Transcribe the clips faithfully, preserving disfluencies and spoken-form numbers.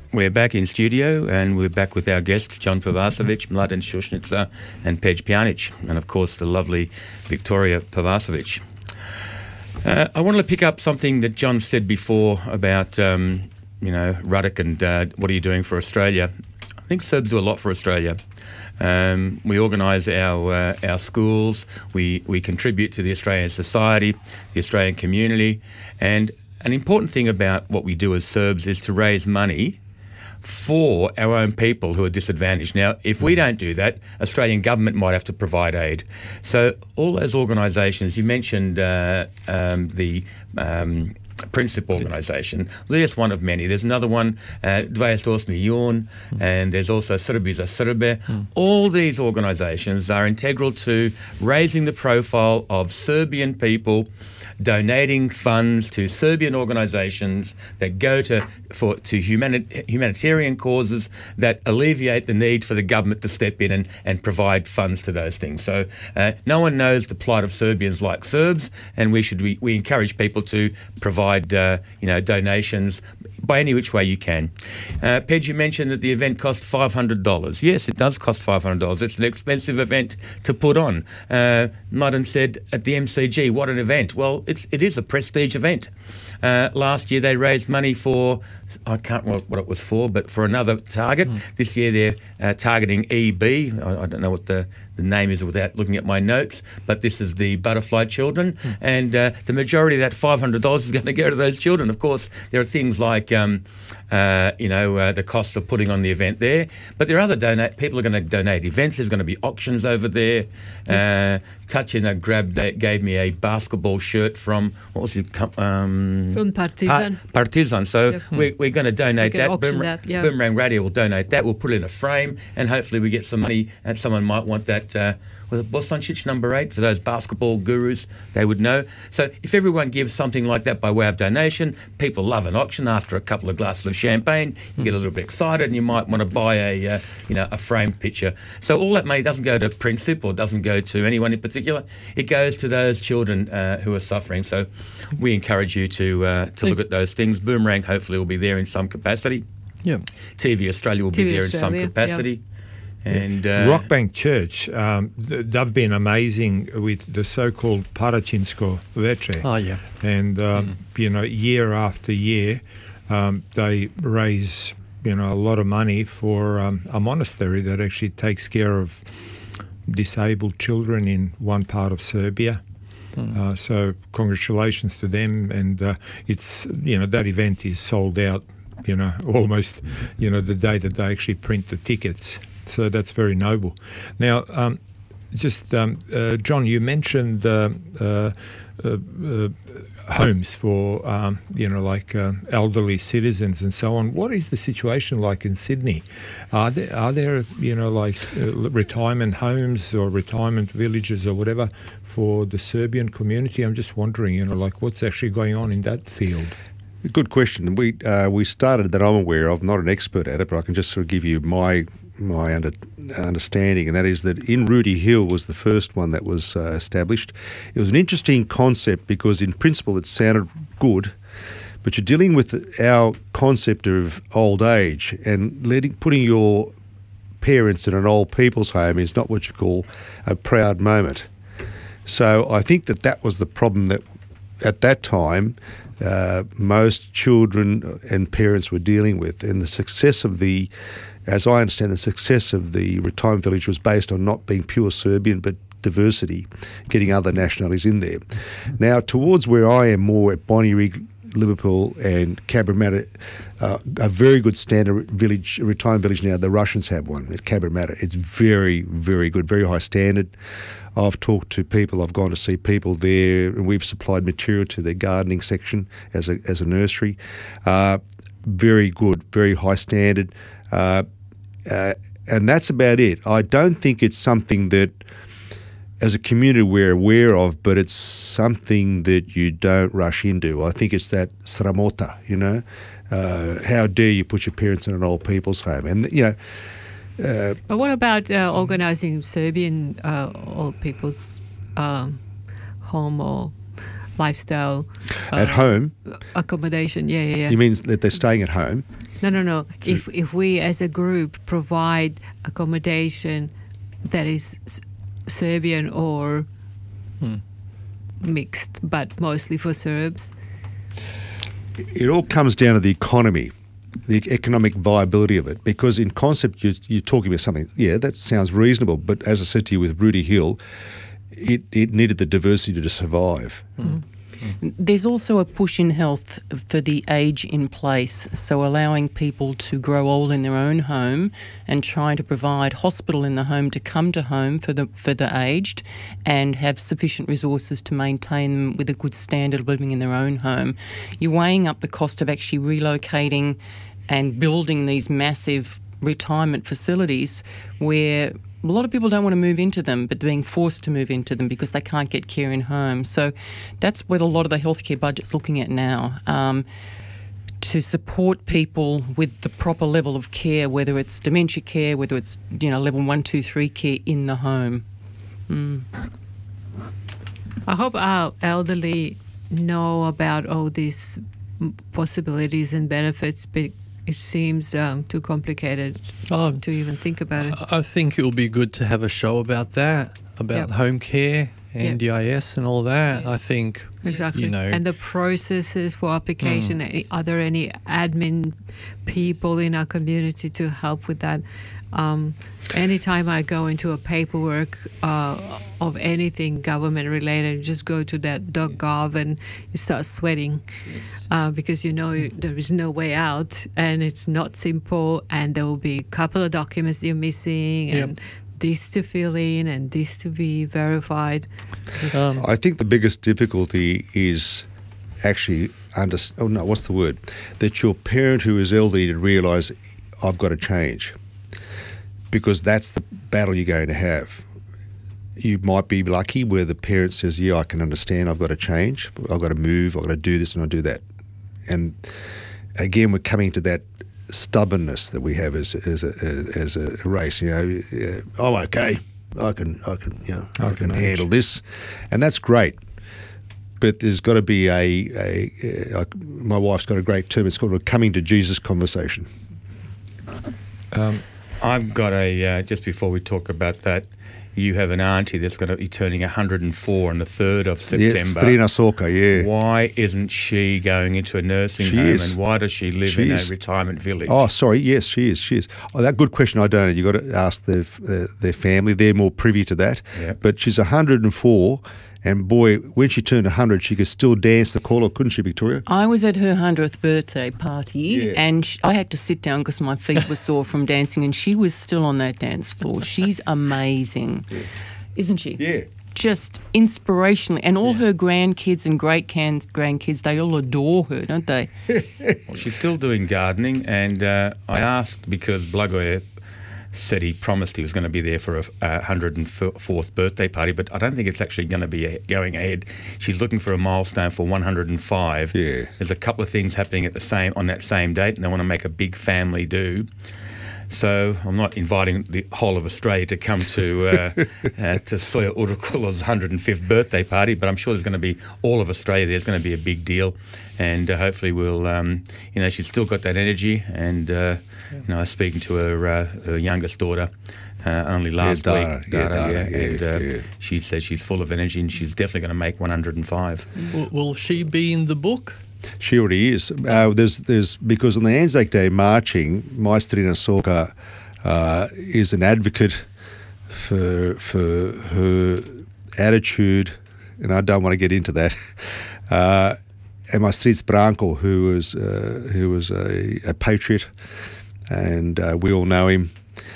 We're back in studio and we're back with our guests, John Pavasovic, Mladen Šušnjica and Pej Pjanic, and of course the lovely Victoria Pavasovic. Uh, I wanted to pick up something that John said before about, um, you know, Ruddock and uh, what are you doing for Australia? I think Serbs do a lot for Australia. Um, we organise our uh, our schools, we, we contribute to the Australian society, the Australian community, and an important thing about what we do as Serbs is to raise money for our own people who are disadvantaged. Now, if we don't do that, Australian government might have to provide aid. So all those organisations, you mentioned uh, um, the um, Princip organisation, they're just one of many. There's another one, uh, dvadeset osam milion, mm. and there's also Srbi za Srbe. Mm. All these organisations are integral to raising the profile of Serbian people, donating funds to Serbian organisations that go to for to humani- humanitarian causes that alleviate the need for the government to step in and, and provide funds to those things. So uh, no one knows the plight of Serbians like Serbs, and we should we, we encourage people to provide uh, you know donations by any which way you can. Uh, Pej, you mentioned that the event cost five hundred dollars. Yes, it does cost five hundred dollars. It's an expensive event to put on. Uh, Mladen said at the M C G, what an event. Well, it's, it is a prestige event. Uh, last year they raised money for, I can't remember what it was for, but for another target. Mm. This year they're uh, targeting E B. I, I don't know what the, the name is without looking at my notes, but this is the butterfly children. Mm. And uh, the majority of that five hundred dollars is going to go to those children. Of course, there are things like, um, uh, you know, uh, the costs of putting on the event there, but there are other donate. People are going to donate events. There's going to be auctions over there. Mm. Uh, Tatjana grabbed, gave me a basketball shirt from, what was it? Um, From Partizan. Pa- Partizan. So Yep. we're, we're going to donate that. auction Boomer- that, yeah. Boomerang Radio will donate that. We'll put it in a frame, and hopefully we get some money, and someone might want that. Uh, was it Bosancic number eight? For those basketball gurus, they would know. So if everyone gives something like that by way of donation, people love an auction. After a couple of glasses of champagne, you get a little bit excited, and you might want to buy a, uh, you know, a framed picture. So all that money doesn't go to Princip or doesn't go to anyone in particular. It goes to those children uh, who are suffering. So we encourage you to uh, to look at those things. Boomerang hopefully will be there in some capacity. Yeah. T V Australia will T V be there Australia, in some capacity. Yeah. And uh, Rockbank Church, um, they've been amazing with the so-called Paračinsko veče. Oh, yeah. And, um, Mm. you know, year after year, um, they raise, you know, a lot of money for um, a monastery that actually takes care of disabled children in one part of Serbia. Mm. Uh, so congratulations to them. And uh, it's, you know, that event is sold out, you know, almost, you know, the day that they actually print the tickets. So that's very noble. Now, um, just, um, uh, John, you mentioned uh, uh, uh, uh, homes for, um, you know, like uh, elderly citizens and so on. What is the situation like in Sydney? Are there, are there you know, like uh, retirement homes or retirement villages or whatever for the Serbian community? I'm just wondering, you know, like what's actually going on in that field? Good question. We uh, we started that I'm aware of. I'm not an expert at it, but I can just sort of give you my my under, understanding, and that is that in Rooty Hill was the first one that was uh, established. It was an interesting concept because in principle it sounded good, but you're dealing with our concept of old age, and letting putting your parents in an old people's home is not what you call a proud moment. So I think that that was the problem that at that time uh, most children and parents were dealing with, and the success of the As I understand, the success of the retirement village was based on not being pure Serbian, but diversity, getting other nationalities in there. Now, towards where I am more at Bonnyrigg, Liverpool and Cabramatta, uh, a very good standard village, retirement village now, the Russians have one at Cabramatta. It's very, very good, very high standard. I've talked to people, I've gone to see people there, and we've supplied material to their gardening section as a, as a nursery. Uh, very good, very high standard. Uh, uh, and that's about it. I don't think it's something that, as a community, we're aware of, but it's something that you don't rush into. I think it's that sramota, you know. Uh, how dare you put your parents in an old people's home? And, you know... Uh, but what about uh, organising Serbian uh, old people's um, home or lifestyle? Uh, at home? Accommodation, yeah, yeah, yeah. You mean that they're staying at home? No, no, no. If if we as a group provide accommodation that is S- Serbian or Hmm. mixed, but mostly for Serbs. It all comes down to the economy, the economic viability of it. Because in concept, you're, you're talking about something, yeah, that sounds reasonable. But as I said to you with Rooty Hill, it, it needed the diversity to survive. Mm. There's also a push in health for the age in place, so allowing people to grow old in their own home and trying to provide hospital in the home to come to home for the for the aged and have sufficient resources to maintain them with a good standard of living in their own home. You're weighing up the cost of actually relocating and building these massive retirement facilities where a lot of people don't want to move into them, but they're being forced to move into them because they can't get care in home. So that's what a lot of the healthcare budget's looking at now, um, to support people with the proper level of care, whether it's dementia care, whether it's, you know, level one, two, three care in the home. Mm. I hope our elderly know about all these possibilities and benefits, but it seems um, too complicated Oh, to even think about it. I think it will be good to have a show about that, about Yep. home care, N D I S and all that. I think, Exactly. you know, And the processes for application. Any- Are there any admin people in our community to help with that? Um, anytime I go into a paperwork uh, of anything government related, just go to that .gov and you start sweating uh, because you know there is no way out and it's not simple and there will be a couple of documents you're missing Yep. and this to fill in and this to be verified. Just Um, I think the biggest difficulty is actually under. Oh no, what's the word? That your parent who is elderly to realise I've got to change, because that's the battle you're going to have. You might be lucky where the parent says, "Yeah, I can understand. I've got to change. I've got to move. I've got to do this and I do that." And again, we're coming to that stubbornness that we have as as a as a race. You know, yeah, oh, okay, I can I can you know I, I can can handle this, and that's great. But there's got to be a, a, a, a my wife's got a great term. It's called a coming to Jesus conversation. Um, I've got a, uh, just before we talk about that, you have an auntie that's going to be turning one hundred and four on the third of September. Yeah, Strina Soka, yeah. Why isn't she going into a nursing She home is. and why does she live She in is. a retirement village? Oh, sorry. Yes, she is. She is. Oh, that good question. I don't know. You got to ask their uh, their family. They're more privy to that. Yep. But she's one hundred and four, and boy, when she turned one hundred, she could still dance the call, couldn't she, Victoria? I was at her hundredth birthday party Yeah. and sh- I had to sit down because my feet were sore from dancing and she was still on that dance floor. She's amazing, isn't she? Yeah. Just inspirational. And all her grandkids and great-grandkids, they all adore her, don't they? Well, she's still doing gardening, and uh, I asked because Blagoje said he promised he was going to be there for a uh, one hundred and fourth birthday party, but I don't think it's actually going to be going ahead. She's looking for a milestone for one hundred and five. Yeah. There's a couple of things happening at the same on that same date, and they want to make a big family do. So I'm not inviting the whole of Australia to come to uh, uh, to Soya Urukula's one hundred and fifth birthday party, but I'm sure there's going to be all of Australia. There's going to be a big deal, and uh, hopefully we'll, um, you know, she's still got that energy. And uh, you know, I was speaking to her, uh, her youngest daughter uh, only last Dara. week, Yeah, Dara, Dara, yeah, yeah, and uh, yeah. she says she's full of energy and she's definitely going to make one hundred and five. will, will she be in the book? She already is. Uh, there's, there's because on the Anzac Day marching, my Strina Soka uh, is an advocate for for her attitude, and I don't want to get into that. Uh, and my Stric Branko, who was uh, who was a, a patriot, and uh, we all know him,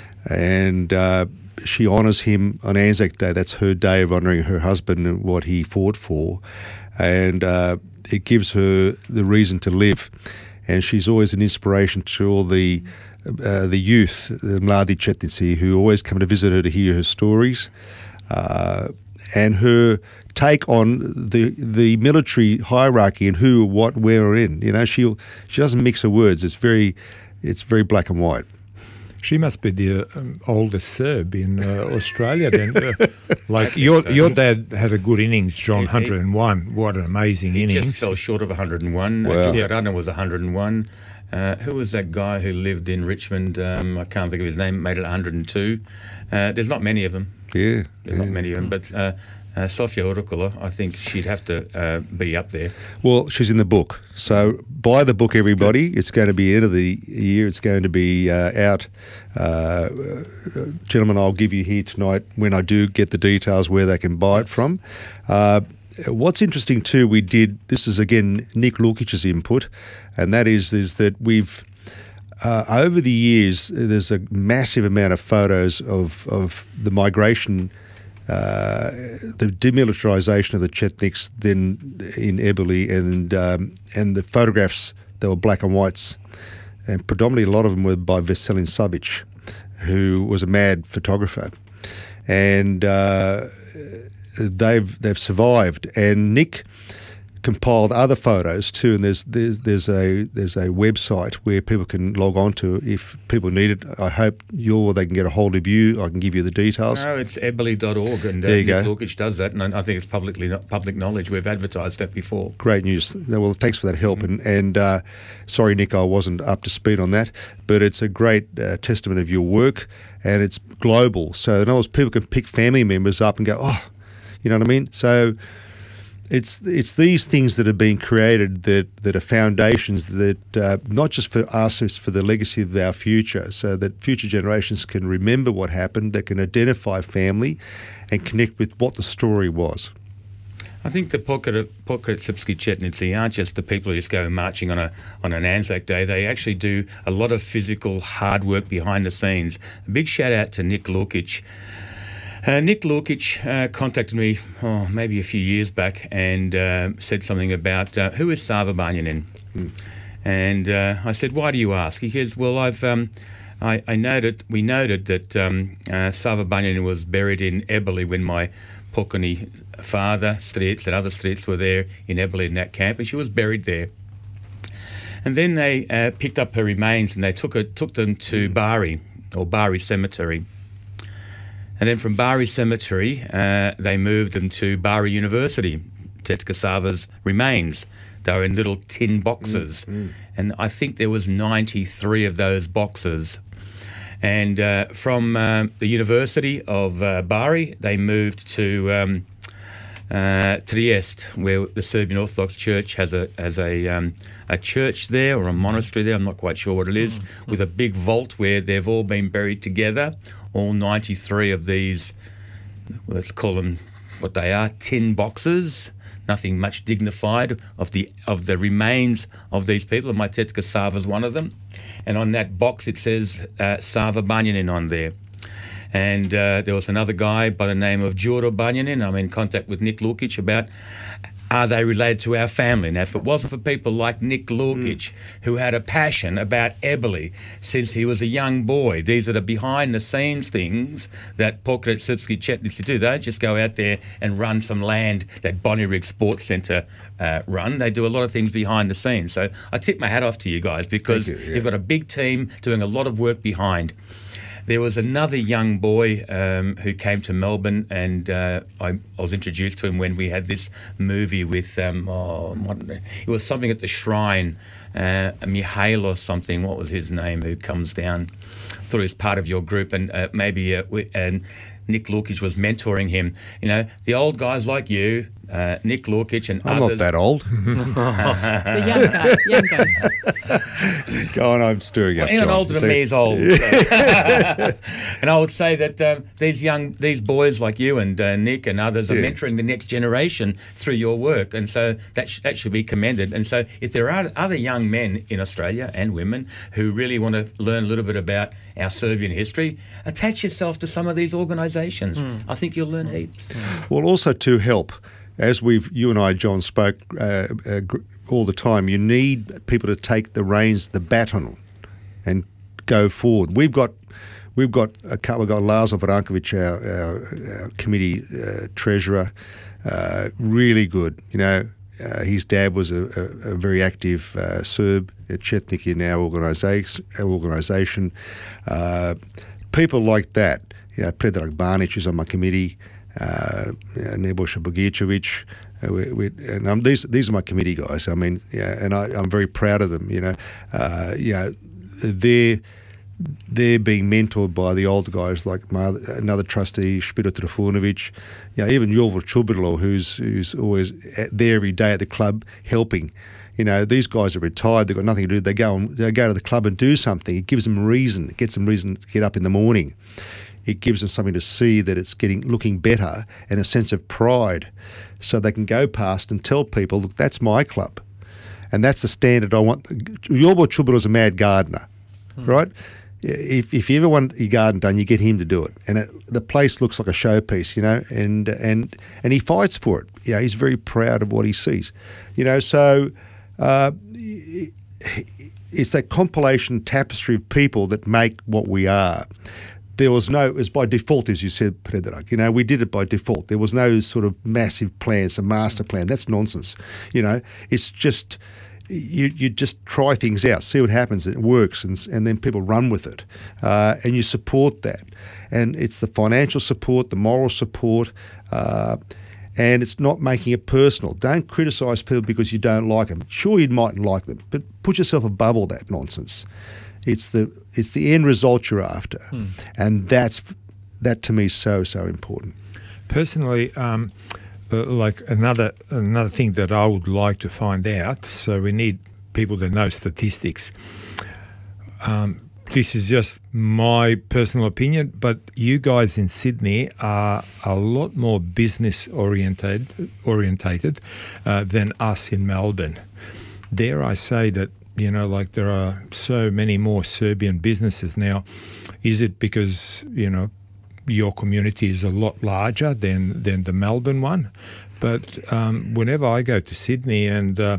and uh, she honours him on Anzac Day. That's her day of honouring her husband and what he fought for, and uh, it gives her the reason to live. And she's always an inspiration to all the uh, the youth, the Mladi Chetnici, who always come to visit her to hear her stories, uh, and her take on the the military hierarchy and who, what, where are in. You know, she she doesn't mix her words. It's very it's very black and white. She must be the um, oldest Serb in uh, Australia then. Uh, like your so. your dad had a good innings, John, He- one hundred and one. What an amazing He innings. just fell short of one hundred and one. Wow. Uh, Yeah. Jukarana was one hundred and one. Uh, who was that guy who lived in Richmond? Um, I can't think of his name. Made it one hundred and two. Uh, there's not many of them. Yeah, There's yeah. not many of them, but uh, uh, Sofia Urukula, I think she'd have to uh, be up there. Well, she's in the book. So buy the book, everybody. It's going to be end of the year. It's going to be uh, out. Uh, gentlemen, I'll give you here tonight when I do get the details where they can buy it from. Uh, what's interesting too, we did, this is again Nick Lukic's input, and that is, is that we've, uh, over the years, there's a massive amount of photos of, of the migration, uh, the demilitarisation of the Chetniks then in Eboli, and um, and the photographs, they were black and whites, and predominantly a lot of them were by Veselin Savic, who was a mad photographer, and uh, they've they've survived. And Nick compiled other photos too, and there's there's there's a there's a website where people can log on to if people need it. I hope you or they can get a hold of you. I can give you the details. No, it's eboli dot org, and uh, There you Nick go. Lukic does that, and I think it's publicly public knowledge. We've advertised that before. Great news. Well, thanks for that help. And, and uh, sorry, Nick, I wasn't up to speed on that, but it's a great uh, testament of your work, and it's global. So in other words, people can pick family members up and go, oh, you know what I mean? So it's it's these things that have been created that, that are foundations that uh, not just for us, it's for the legacy of our future, so that future generations can remember what happened, they can identify family and connect with what the story was. I think the Pokrovitsky Chetnici aren't just the people who just go marching on a on an Anzac Day. They actually do a lot of physical hard work behind the scenes. A big shout out to Nick Lukic. Uh, Nick Lukic uh, contacted me oh, maybe a few years back and uh, said something about uh, who is Sava Banyanin? Mm. And uh, I said, why do you ask? He says, well, I've um, I, I noted we noted that um, uh, Sava Banyanin was buried in Eboli when my Pokoni father, Streets, and other Streets were there in Eboli in that camp, and she was buried there. And then they uh, picked up her remains and they took her, took them to Bari, or Bari Cemetery. And then from Bari Cemetery, uh, they moved them to Bari University, Tetska Sava's remains. They were in little tin boxes. Mm, mm. And I think there was ninety-three of those boxes. And uh, from uh, the University of uh, Bari, they moved to um, uh, Trieste, where the Serbian Orthodox Church has a has a um, a church there, or a monastery there. I'm not quite sure what it is, mm-hmm. with a big vault where they've all been buried together. All ninety-three of these, let's call them what they are, tin boxes. Nothing much dignified of the of the remains of these people. And my Tetska Sava's one of them. And on that box it says uh, Sava Banyanin on there. And uh, there was another guy by the name of Juro Banyanin. I'm in contact with Nick Lukic about, are they related to our family? Now, if it wasn't for people like Nick Lukic, mm. who had a passion about Eboli since he was a young boy, these are the behind-the-scenes things that Pokrovitsky Chetnici do. They don't just go out there and run some land that Bonnyrigg Sports Centre uh, run. They do a lot of things behind the scenes. So I tip my hat off to you guys, because you, yeah. you've got a big team doing a lot of work behind. There was another young boy um, who came to Melbourne, and uh, I, I was introduced to him when we had this movie with, um, oh, what, it was something at the Shrine, uh, Mihail or something, what was his name, who comes down. I thought he was part of your group, and uh, maybe, uh, we, and Nick Lukic was mentoring him. You know, the old guys like you, uh, Nick Lukic and I'm others. not that old. The young guys, young guys. Go on, I'm stirring up. Anyone John. older than So- me is old. So. And I would say that um, these young, these boys like you and uh, Nick and others are Yeah. mentoring the next generation through your work, and so that sh- that should be commended. And so, if there are other young men in Australia and women who really want to learn a little bit about our Serbian history, attach yourself to some of these organisations. Mm. I think you'll learn heaps. Mm. Well, also to help, as we've you and I, John, spoke uh, uh, gr- all the time. You need people to take the reins, the baton, and go forward. We've got. We've got a couple. We've got Lazar Varankovic, our, our, our committee uh, treasurer, uh, really good. You know, uh, his dad was a, a, a very active uh, Serb, a Chetnik in our organisation. Our organisation, uh, people like that. You know, Predrag Banic is on my committee. Uh, Nebojša Bogicevic, Uh, we, we, and um, these these are my committee guys. I mean, yeah, and I, I'm very proud of them. You know, uh, you know, they're they're being mentored by the older guys like my other, another trustee, Spiro Trifunovic. You know, even Jovo Chubilo, who's who's always there every day at the club helping. You know, these guys are retired. They've got nothing to do. They go and they go to the club and do something. It gives them a reason. It gets them reason to get up in the morning. It gives them something to see that it's getting looking better and a sense of pride, so they can go past and tell people, look, that's my club, and that's the standard I want. Jovo Chubilo is a mad gardener, hmm. right? If if you ever want your garden done, you get him to do it, and it, the place looks like a showpiece, you know. And and and he fights for it. You know, he's very proud of what he sees, you know. So. Uh, it's that compilation tapestry of people that make what we are. There was no, it was by default, as you said, Predrag. You know, we did it by default. There was no sort of massive plans, a master plan. That's nonsense. You know, it's just, you you just try things out, see what happens, it works, and, and then people run with it. Uh, and you support that. And it's the financial support, the moral support, uh, and it's not making it personal. Don't criticise people because you don't like them. Sure, you mightn't like them, but put yourself above all that nonsense. It's the it's the end result you're after, hmm. and that's that to me is so so important. Personally, um, uh, like another another thing that I would like to find out. So we need people that know statistics. Um, This is just my personal opinion, but you guys in Sydney are a lot more business oriented, orientated uh, than us in Melbourne. Dare I say that, you know, like there are so many more Serbian businesses now. Is it because, you know, your community is a lot larger than, than the Melbourne one? But um, whenever I go to Sydney and uh,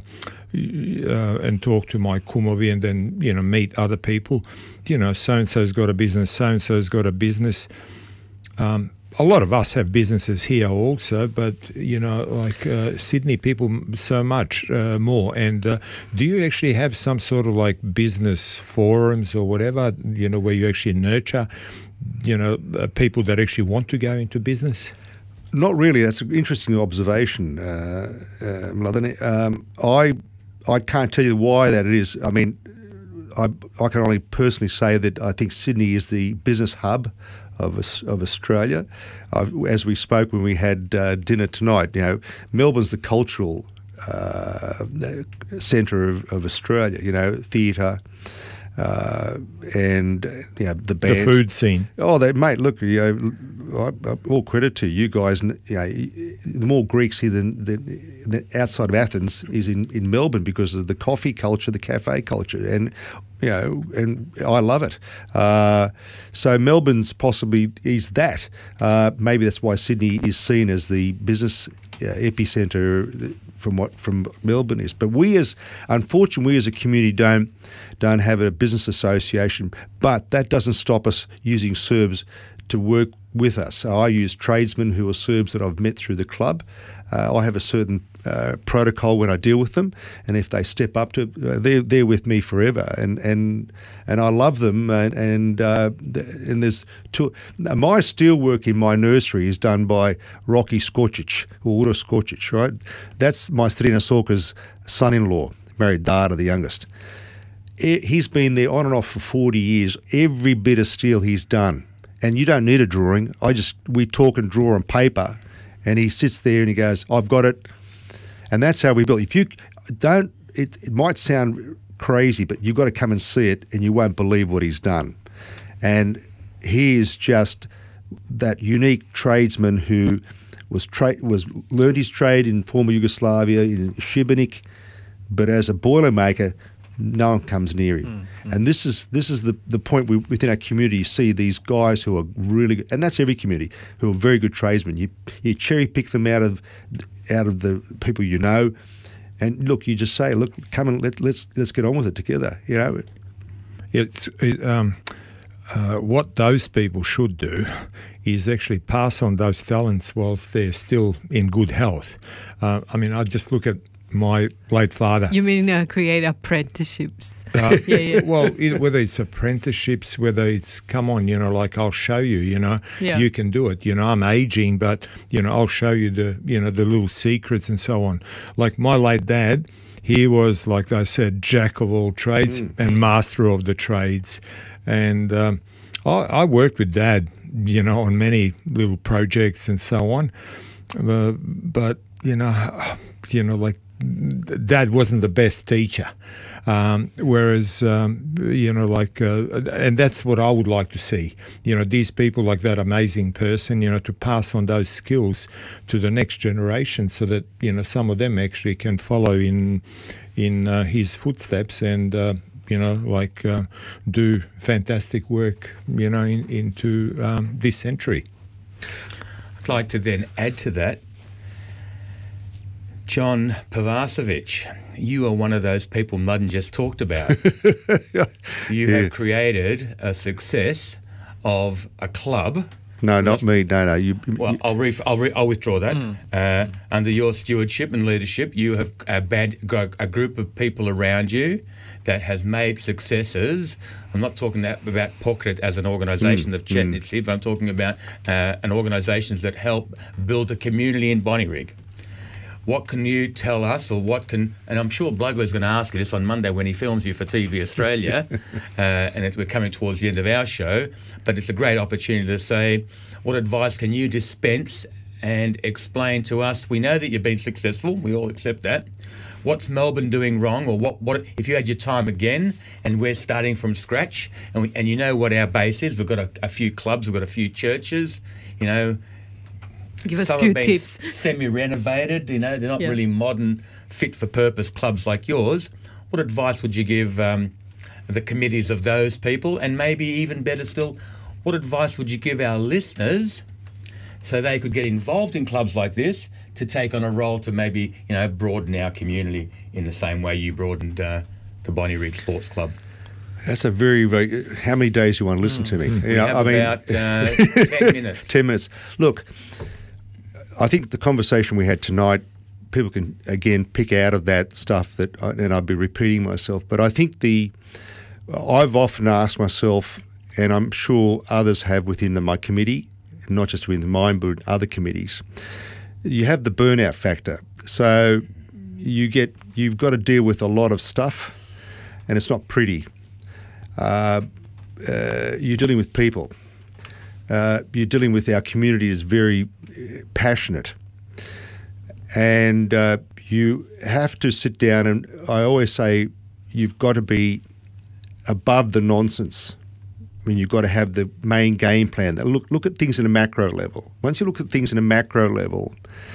uh, and talk to my kumovi and then, you know, meet other people, you know, so-and-so's got a business, so-and-so's got a business. Um, a lot of us have businesses here also, but, you know, like uh, Sydney people so much uh, more. And uh, do you actually have some sort of like business forums or whatever, you know, where you actually nurture, you know, uh, people that actually want to go into business? Not really. That's an interesting observation, uh, uh, Mladen. Um, I I can't tell you why that is. I mean, I, I can only personally say that I think Sydney is the business hub of of Australia. Uh, as we spoke when we had uh, dinner tonight, you know, Melbourne's the cultural uh, centre of, of Australia. You know, theatre. Uh, and you know, the bands. The food scene. Oh, they mate. Look, you know, I, I, all credit to you guys. You know, the more Greeks here than, than, than outside of Athens is in, in Melbourne because of the coffee culture, the cafe culture, and you know, and I love it. Uh, so Melbourne's possibly is that. Uh, maybe that's why Sydney is seen as the business uh, epicentre from what from Melbourne is. But we as, unfortunately, we as a community don't don't have a business association. But that doesn't stop us using Serbs to work with us. So I use tradesmen who are Serbs that I've met through the club. Uh, I have a certain uh, protocol when I deal with them, and if they step up to, uh, they're they're with me forever, and and and I love them. And and, uh, and there's two. My steelwork in my nursery is done by Rocky Skocic or Uro Skocic, right? That's my Strina Soka's son-in-law, married Dara, the youngest. He's been there on and off for forty years. Every bit of steel he's done. And you don't need a drawing. I just, we talk and draw on paper, and he sits there and he goes, I've got it. And that's how we built. If you don't, it, it might sound crazy, but you've got to come and see it and you won't believe what he's done. And he is just that unique tradesman who was tra- was learned his trade in former Yugoslavia, in Šibenik, but as a boilermaker, no one comes near him. Mm, mm. And this is this is the, the point we, within our community. You see these guys who are really good, and that's every community, who are very good tradesmen. You you cherry pick them out of out of the people you know, and look, you just say, look, come and let, let's let's get on with it together. You know, it's it, um, uh, what those people should do is actually pass on those talents whilst they're still in good health. Uh, I mean, I just look at my late father. You mean uh, create apprenticeships? Uh, yeah, yeah. Well, it, whether it's apprenticeships, whether it's, come on, you know, like I'll show you, you know, Yeah. you can do it. You know, I'm aging, but, you know, I'll show you the, you know, the little secrets and so on. Like my late dad, he was, like I said, jack of all trades Mm. and master of the trades. And um, I, I worked with Dad, you know, on many little projects and so on. Uh, but, you know, you know, like Dad wasn't the best teacher. Um, whereas, um, you know, like, uh, and that's what I would like to see, you know, these people like that amazing person, you know, to pass on those skills to the next generation so that, you know, some of them actually can follow in, in uh, his footsteps and, uh, you know, like uh, do fantastic work, you know, in, into um, this century. I'd like to then add to that, John Pavasovic, you are one of those people Mudden just talked about. You Yeah. have created a success of a club. No, not me. No, no. You, Well, you- I'll, re- I'll, re- I'll withdraw that. Uh, under your stewardship and leadership, you have a, bad, got a group of people around you that has made successes. I'm not talking that, about Pocket as an organisation of Chetnitsi, but I'm talking about uh, an organisation that help build a community in Bonnyrigg. What can you tell us, or what can, and I'm sure Blugger's going to ask you this on Monday when he films you for T V Australia, uh, and it, we're coming towards the end of our show, but it's a great opportunity to say, what advice can you dispense and explain to us? We know that you've been successful, we all accept that. What's Melbourne doing wrong, or what, what if you had your time again and we're starting from scratch, and, we, and you know what our base is, we've got a, a few clubs, we've got a few churches, you know, Give us some a few have been tips. s- semi-renovated, you know, they're not Yeah. really modern, fit-for-purpose clubs like yours. What advice would you give um, the committees of those people? And maybe even better still, what advice would you give our listeners so they could get involved in clubs like this to take on a role to maybe, you know, broaden our community in the same way you broadened uh, the Bonnyrigg Sports Club? that's a very, very. How many days you want to listen to me? We You know, have about uh, ten minutes. Ten minutes. Look, I think the conversation we had tonight, people can again pick out of that stuff that, I- and I'd be repeating myself. But I think the, I've often asked myself, and I'm sure others have within the, my committee, not just within mine, but other committees. You have the burnout factor, so you get you've got to deal with a lot of stuff, and it's not pretty. Uh, uh, you're dealing with people. Uh, you're dealing with our community is very uh, passionate, and uh, you have to sit down. And I always say you've got to be above the nonsense. I mean, you've got to have the main game plan. Look, look at things in a macro level. Once you look at things in a macro level,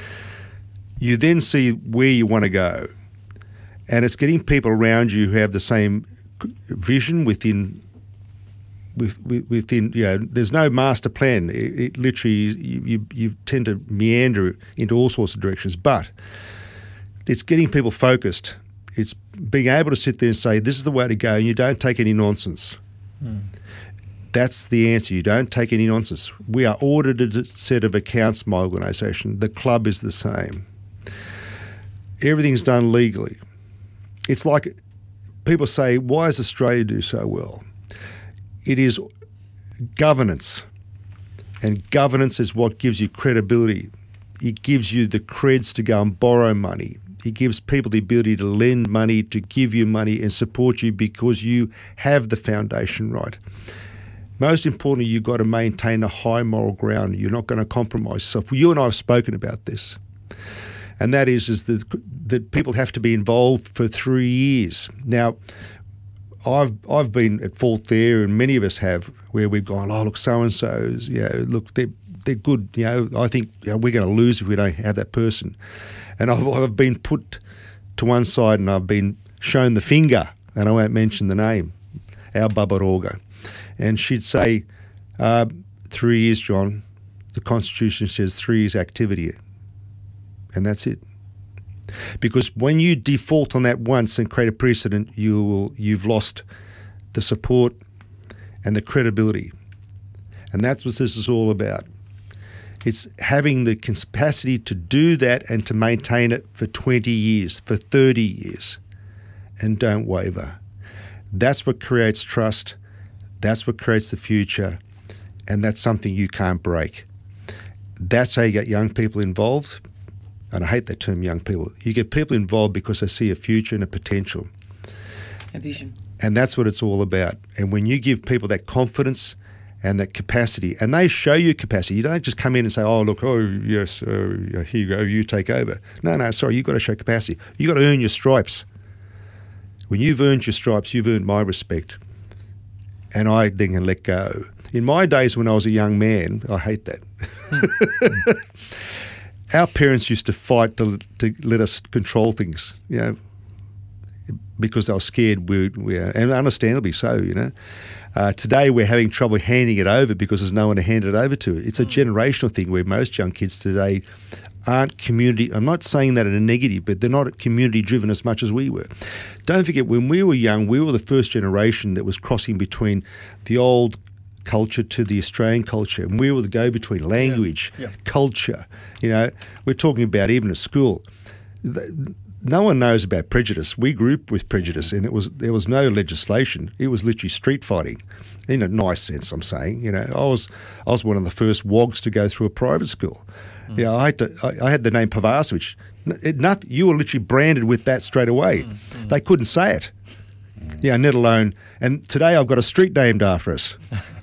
you then see where you want to go, and it's getting people around you who have the same vision within. With, with, within, you know, there's no master plan. It, it literally, you, you, you tend to meander into all sorts of directions. But it's getting people focused. It's being able to sit there and say, this is the way to go, and you don't take any nonsense. Mm. That's the answer. You don't take any nonsense. We are audited set of accounts, my organisation. The club is the same. Everything's done legally. It's like people say, why does Australia do so well? It is governance, and governance is what gives you credibility. It gives you the creds to go and borrow money. It gives people the ability to lend money, to give you money and support you because you have the foundation right. Most importantly, you've got to maintain a high moral ground. You're not going to compromise yourself. You and I have spoken about this, and that is, is that, that people have to be involved for three years. Now, I've I've been at fault there, and many of us have, where we've gone, oh, look, so-and-so's, you know, look, they're, they're good, you know, I think you know, we're going to lose if we don't have that person. And I've, I've been put to one side and I've been shown the finger, and I won't mention the name, our Babaroga. And she'd say, uh, three years, John, the Constitution says three years activity, and that's it. Because when you default on that once and create a precedent, you will, you've lost the support and the credibility. And that's what this is all about. It's having the capacity to do that and to maintain it for twenty years, for thirty years, and don't waver. That's what creates trust. That's what creates the future, and that's something you can't break. That's how you get young people involved, and I hate that term, young people. You get people involved because they see a future and a potential. A vision. And that's what it's all about. And when you give people that confidence and that capacity, and they show you capacity, you don't just come in and say, oh, look, oh, yes, uh, here you go, you take over. No, no, sorry, you've got to show capacity. You've got to earn your stripes. When you've earned your stripes, you've earned my respect. And I then can let go. In my days when I was a young man, I hate that. Our parents used to fight to, to let us control things, you know, because they were scared, we, we, and understandably so, you know. Uh, today we're having trouble handing it over because there's no one to hand it over to. It's a generational thing where most young kids today aren't community, I'm not saying that in a negative, but they're not community driven as much as we were. Don't forget, when we were young, we were the first generation that was crossing between the old culture to the Australian culture, and we were the go-between language, yeah. Yeah. culture. You know, we're talking about even at school. No one knows about prejudice. We grew up with prejudice, and it was there was no legislation. It was literally street fighting, in a nice sense. I'm saying, you know, I was I was one of the first wogs to go through a private school. Mm. Yeah, I had to. I, I had the name Pavasovich. It, not, you were literally branded with that straight away. Mm. Mm. They couldn't say it. Yeah, let alone. And today I've got a street named after us.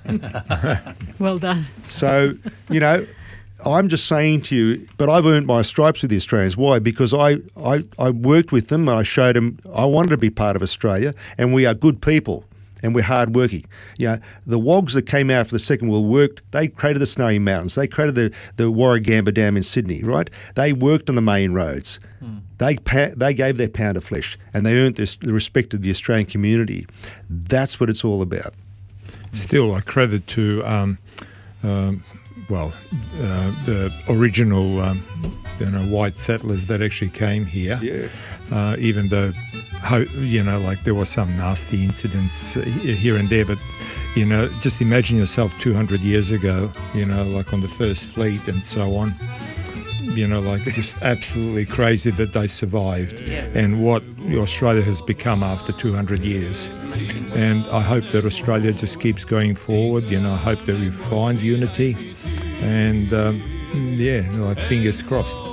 Well done. So, you know, I'm just saying to you, but I've earned my stripes with the Australians. Why? Because I, I, I worked with them and I showed them I wanted to be part of Australia, and we are good people and we're hardworking. You know, the wogs that came out for the Second World War, they created the Snowy Mountains. They created the, the Warragamba Dam in Sydney, right? They worked on the main roads. Mm. They pa- they gave their pound of flesh, and they earned this, the respect of the Australian community. That's what it's all about. Still, I credit to, um, um, well, uh, the original, um, you know, white settlers that actually came here. Yeah. Uh, even though, you know, like there were some nasty incidents here and there, but, you know, just imagine yourself two hundred years ago, you know, like on the First Fleet and so on. You know, like just absolutely crazy that they survived, yeah. and what Australia has become after two hundred years. And I hope that Australia just keeps going forward. You know, I hope that we find unity, and um, yeah, like fingers crossed.